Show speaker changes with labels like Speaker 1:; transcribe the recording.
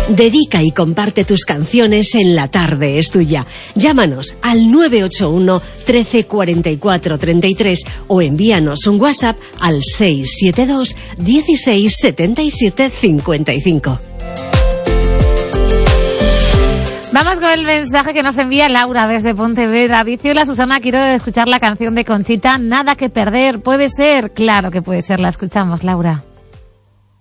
Speaker 1: Dedica y comparte tus canciones en La Tarde es Tuya. Llámanos al 981 13 44 33 o envíanos un WhatsApp al 672 16 77 55.
Speaker 2: Vamos con el mensaje que nos envía Laura desde Pontevedra. Dice: hola Susana, quiero escuchar la canción de Conchita, Nada que perder. ¿Puede ser? Claro que puede ser, la escuchamos, Laura.